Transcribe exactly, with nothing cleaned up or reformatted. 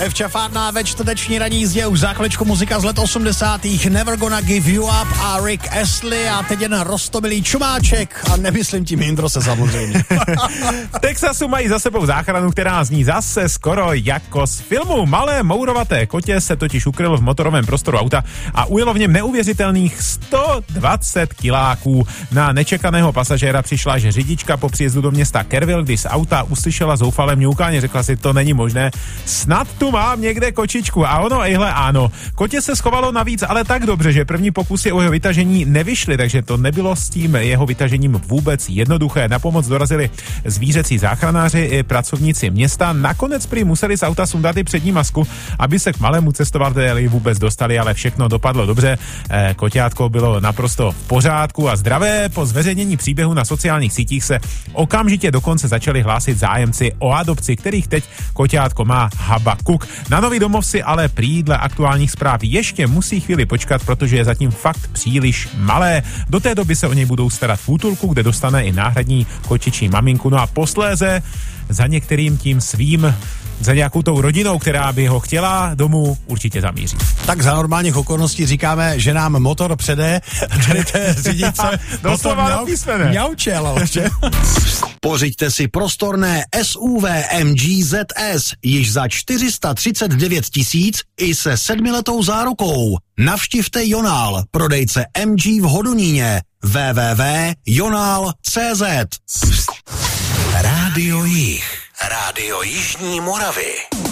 Evča Fádná ve čtvrteční ranní jízdě, už za chviličku muzika z let osmdesátých. Never Gonna Give You Up a Rick Astley a teď jen roztomilý čumáček a nemyslím tím Indro se samozřejmě. Texasu mají za sebou záchranu, která zní zase skoro jako z filmu. Malé mourovaté kotě se totiž ukrylo v motorovém prostoru auta a ujelo v něm neuvěřitelných sto dvacet kiláků. Na nečekaného pasažéra přišla až řidička po příjezdu do města Kerrville, když z auta uslyšela zoufalé mňoukání. Řekla si, to není možné, snad tu mám někde kočičku. A ono, ejhle, ano. Kotě se schovalo navíc, ale tak dobře, že první pokusy o jeho vytažení nevyšly, takže to nebylo s tím jeho vytažením vůbec jednoduché. Na pomoc dorazili zvířecí záchranáři i pracovníci města. Nakonec prý museli z auta sundat i přední masku, aby se k malému cestovateli vůbec dostali, ale všechno dopadlo dobře. E, koťátko bylo naprosto v pořádku a zdravé. Po zveřejnění příběhu na sociálních sítích se okamžitě dokonce začali hlásit zájemci o adopci, kterých teď koťátko má Habakuk. Na nový domov si ale prý dle aktuálních zpráv ještě musí chvíli počkat, protože je zatím fakt příliš malé. Do té doby se o něj budou starat v útulku, kde dostane i náhradní kočičí maminku. No a posléze za některým tím svým, za nějakou tou rodinou, která by ho chtěla domů, určitě zamíří. Tak za normálních okolností říkáme, že nám motor přede, tady té řidičce doslova na písmene. Mňaučel, že? Pořiďte si prostorné S U V M G Z S již za čtyři sta třicet devět tisíc i se sedmiletou zárukou. Navštivte Jonál, prodejce M G v Hodoníně. w w w tečka jonál tečka cé zet. Rádio Jih. Rádio Jižní Moravy.